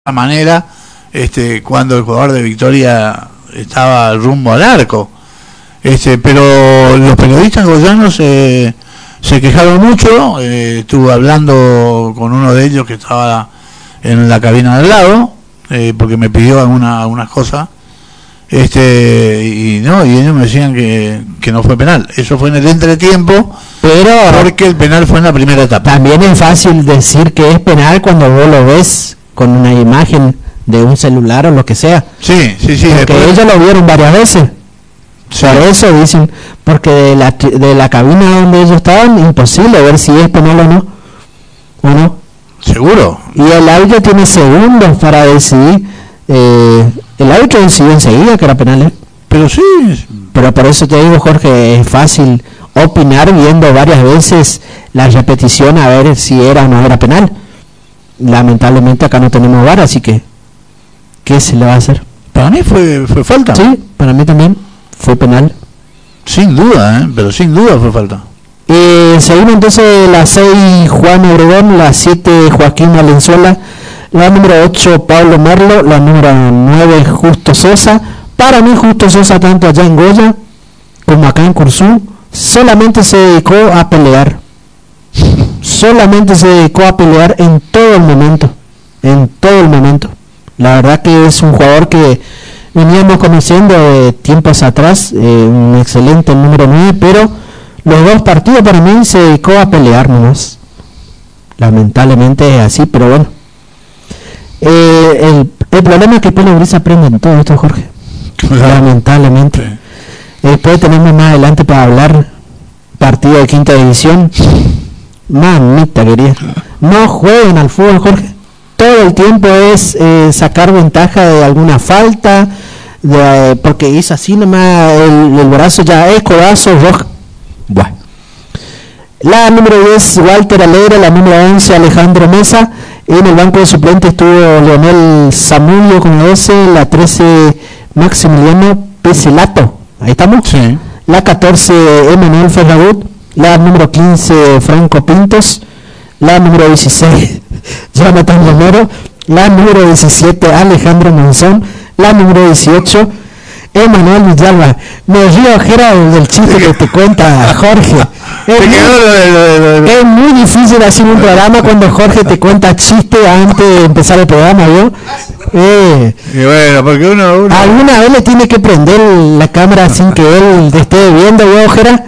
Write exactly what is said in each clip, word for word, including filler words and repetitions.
manera este cuando el jugador de Victoria estaba rumbo al arco, este pero los periodistas goyanos eh, se quejaron mucho. Eh, estuve hablando con uno de ellos que estaba en la cabina de al lado, eh, porque me pidió alguna, algunas cosas, este y no y ellos me decían que, que no fue penal. Eso fue en el entretiempo, pero porque el penal fue en la primera etapa. También es fácil decir que es penal cuando vos lo ves con una imagen de un celular o lo que sea. Sí, sí, sí. Porque después... ellos lo vieron varias veces. Sí. Por eso dicen, porque de la, de la cabina donde ellos estaban, imposible ver si es penal o no. ¿O no? Seguro. Y el árbitro tiene segundos para decidir. Eh, el árbitro decidió enseguida que era penal, ¿eh? Pero sí. Pero por eso te digo, Jorge, es fácil opinar viendo varias veces la repetición a ver si era o no era penal. Lamentablemente acá no tenemos V A R, así que ¿qué se le va a hacer? Para mí fue fue falta. Sí, para mí también fue penal. Sin duda, ¿eh? Pero sin duda fue falta. Eh, seguimos entonces la seis Juan Obregón, la siete Joaquín Valenzuela, la número ocho Pablo Merlo, la número nueve Justo Sosa. Para mí Justo Sosa, tanto allá en Goya como acá en Curzú, solamente se dedicó a pelear. Solamente se dedicó a pelear en todo el momento, en todo el momento. La verdad que es un jugador que veníamos conociendo de tiempos atrás, eh, un excelente número nueve, pero los dos partidos para mí se dedicó a pelear nomás. Lamentablemente es así, pero bueno. Eh, el, el problema es que Pelo Gris aprende en todo esto, Jorge. Claro. Lamentablemente. Sí. Después tenemos más adelante para hablar partido de quinta división. Mamita querida, no jueguen al fútbol, Jorge. Todo el tiempo es eh, sacar ventaja de alguna falta, de, porque hizo así nomás el, el brazo, ya es codazo rojo. Bueno. La número diez Walter Alegre, la número once Alejandro Mesa. En el banco de suplentes estuvo Leonel Zamulio con la doce, la trece Maximiliano Peselato, ahí estamos. Sí. La catorce Emanuel Ferragut. La número quince Franco Pintos, la número dieciséis Jonathan Romero, la número diecisiete Alejandro Monzón, la número dieciocho Emanuel Villalba. Me río, Jera, del chiste que te cuenta Jorge. Es muy, es muy difícil hacer un programa cuando Jorge te cuenta chiste antes de empezar el programa, ¿yo? Eh, y bueno, porque uno, uno... alguna vez le tiene que prender la cámara sin que él te esté viendo, ¿yo, Jera?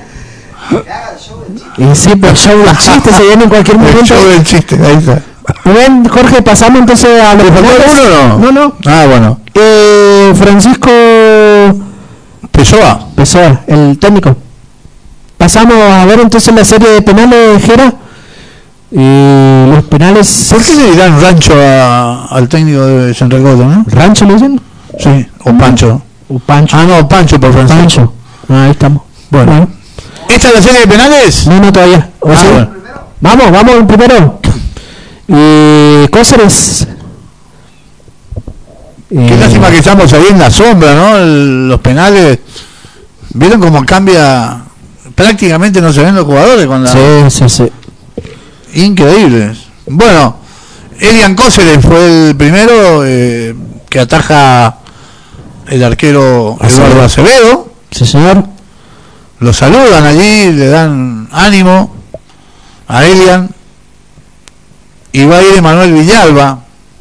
Y sí, pero el show del chiste se viene en cualquier momento. El show del chiste, ahí está. Bien, Jorge, pasamos entonces a los penales. Uno, no? No, no. Ah, bueno. Eh, Francisco Pessoa. Pessoa, el técnico. Pasamos a ver entonces la serie de penales, Jera. Y los penales. ¿Por qué le dan rancho a, al técnico de San Recodo, no? ¿Rancho le dicen? Sí, o Pancho. O Pancho. Ah, no, Pancho por Francisco. Pancho. Ah, ahí estamos. Bueno. bueno. ¿Esta es la serie de penales? No, no, todavía. O ah, sea, bueno. Vamos, vamos el primero. Y Cóceres. Qué eh, lástima que estamos ahí en la sombra, ¿no? El, los penales. ¿Vieron cómo cambia? Prácticamente no se ven los jugadores con la... Sí, sí, sí. Increíbles. Bueno, Elian Cóceres fue el primero eh, que ataja el arquero Eduardo Acevedo. Sí, señor. Lo saludan allí, le dan ánimo a Elian. Y va a ir Emanuel Villalba,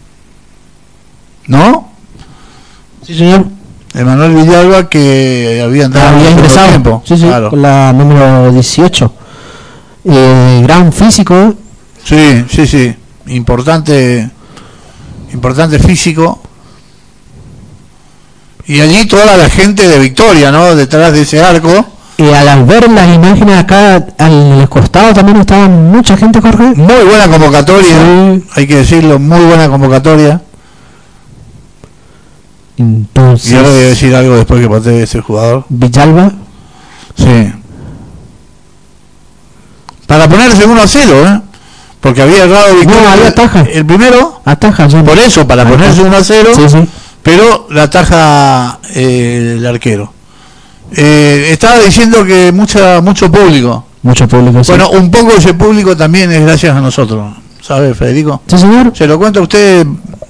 ¿no? Sí, señor. Emanuel Villalba, que había entrado había ingresado tiempo. Sí, sí, claro. Con la número dieciocho. Eh, gran físico. Sí, sí, sí. Importante, importante físico. Y allí toda la gente de Victoria, ¿no? Detrás de ese arco. Y al ver las imágenes acá al costado también estaba mucha gente, Jorge. Muy buena convocatoria, sí. Hay que decirlo, muy buena convocatoria. Entonces, y ahora voy a decir algo después que patee ese jugador. Villalba. Sí. Para ponerse uno a cero, ¿eh? Porque había errado Victoria. No, había ataja. El primero. Ataja, sí. Por eso, para ataja. Ponerse uno a cero. Sí, sí. Pero la ataja eh, el arquero. Eh, estaba diciendo que mucha mucho público. Mucho público, sí. Bueno, un poco ese público también es gracias a nosotros, ¿sabe, Federico? Sí, señor. Se lo cuento a usted